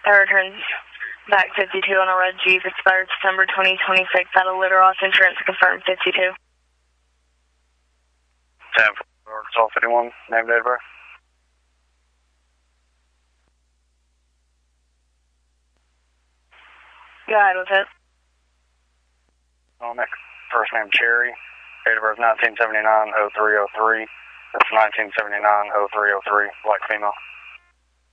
That returns back 52 on a red Jeep, expired December 2026 at a litter off insurance, confirmed 52. 10 for 51, name, date of birth. Go ahead with it. Next, first name Cherry, date of birth 1979-0303. That's 1979-0303, black female.